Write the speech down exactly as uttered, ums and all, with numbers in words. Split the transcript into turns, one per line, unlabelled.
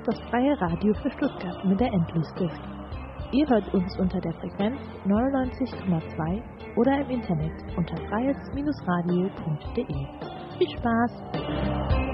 das freie Radio für Stuttgart mit der Endlosstift. Ihr hört uns unter der Frequenz neunundneunzig Komma zwei oder im Internet unter freies Bindestrich radio punkt de. Viel Spaß!